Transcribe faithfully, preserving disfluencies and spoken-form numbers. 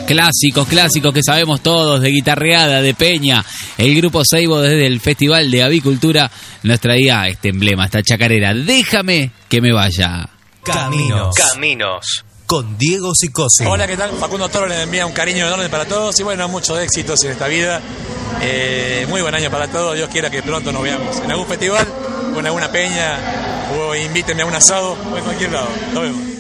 Clásicos, clásicos que sabemos todos, de guitarreada, de peña. El grupo Seibo desde el Festival de Avicultura nos traía este emblema, esta chacarera. Déjame que me vaya. Caminos. Caminos. Con Diego Sicosi. Hola, ¿qué tal? Facundo Toro les envía un cariño enorme para todos y bueno, muchos éxitos en esta vida. Eh, muy buen año para todos. Dios quiera que pronto nos veamos en algún festival o en alguna peña o invítenme a un asado o en cualquier lado. Nos vemos.